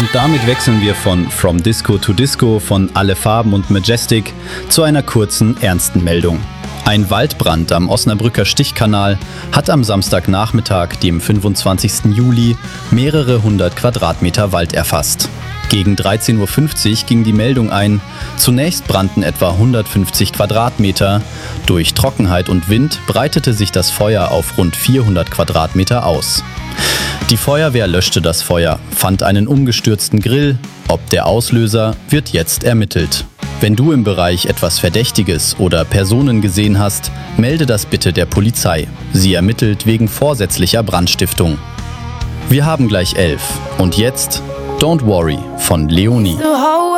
Und damit wechseln wir von From Disco to Disco, von Alle Farben und Majestic zu einer kurzen, ernsten Meldung. Ein Waldbrand am Osnabrücker Stichkanal hat am Samstagnachmittag, dem 25. Juli, mehrere hundert Quadratmeter Wald erfasst. Gegen 13:50 Uhr ging die Meldung ein. Zunächst brannten etwa 150 Quadratmeter. Durch Trockenheit und Wind breitete sich das Feuer auf rund 400 Quadratmeter aus. Die Feuerwehr löschte das Feuer, fand einen umgestürzten Grill. Ob der Auslöser, wird jetzt ermittelt. Wenn du im Bereich etwas Verdächtiges oder Personen gesehen hast, melde das bitte der Polizei. Sie ermittelt wegen vorsätzlicher Brandstiftung. Wir haben gleich 11. Und jetzt Don't Worry von Leonie.